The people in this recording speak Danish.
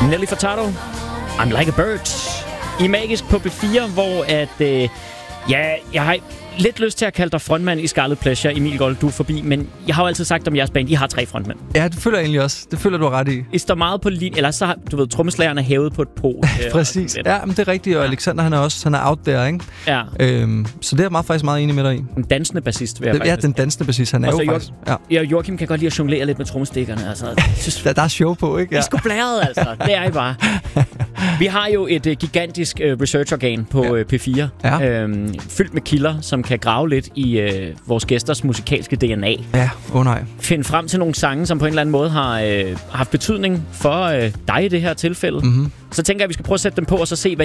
Nelly Furtado, I'm Like a Bird. I Magisk på B4, hvor at... jeg har lidt lyst til at kalde dig frontmand i Scarlet Pleasure, Emil Gold, du er forbi, men jeg har jo altid sagt om jeres band, I har 3 frontmænd. Ja, det føler jeg egentlig også. Det føler du har ret i. I står meget på linje, eller så har, du ved, trommeslageren er hævet på et pol. Præcis. Ja, men det er rigtigt, og Alexander, han er out there, ikke? Ja. Så det er jeg faktisk meget enig med dig i. En dansende bassist, vil jeg faktisk. Ja, den dansende bassist, han er jo faktisk. Ja, Joachim kan godt lide at jonglere lidt med trommestikkerne. Altså, der er show på, ikke? Ja. I er sgu blæret, altså. Det er I bare. Vi har jo et gigantisk researchorgan på P4, fyldt med kilder, som kan grave lidt i vores gæsters musikalske DNA. Ja, nej. Finde frem til nogle sange, som på en eller anden måde har haft betydning for dig i det her tilfælde. Mm-hmm. Så tænker jeg, at vi skal prøve at sætte dem på, og så se,